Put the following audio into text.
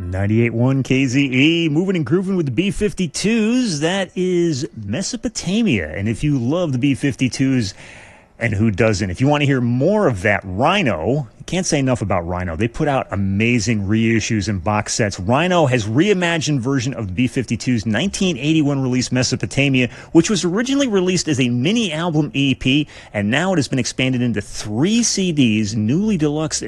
98.1 KZE, moving and grooving with the B-52s. That is Mesopotamia. And if you love the B-52s, and who doesn't? If you want to hear more of that, Rhino, can't say enough about Rhino. They put out amazing reissues and box sets. Rhino has reimagined version of the B-52's 1981 release Mesopotamia, which was originally released as a mini album EP, and now it has been expanded into 3 CDs, newly deluxe